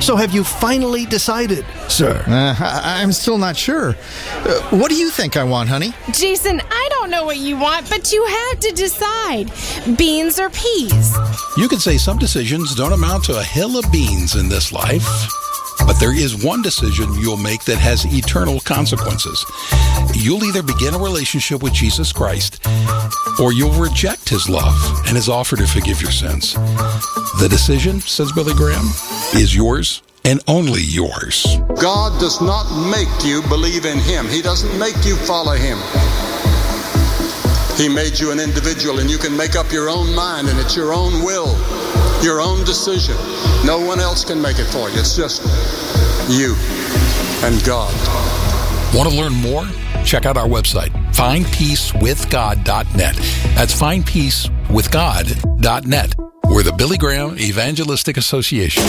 So have you finally decided, sir? I'm still not sure. What do you think I want, honey? Jason, I don't know what you want, but you have to decide. Beans or peas? You could say some decisions don't amount to a hill of beans in this life. But there is one decision you'll make that has eternal consequences. You'll either begin a relationship with Jesus Christ, or you'll reject his love and his offer to forgive your sins. The decision, says Billy Graham, is yours and only yours. God does not make you believe in him. He doesn't make you follow him. He made you an individual, and you can make up your own mind, and it's your own will, your own decision. No one else can make it for you. It's just you and God. Want to learn more? Check out our website, findpeacewithgod.net. That's findpeacewithgod.net. We're the Billy Graham Evangelistic Association.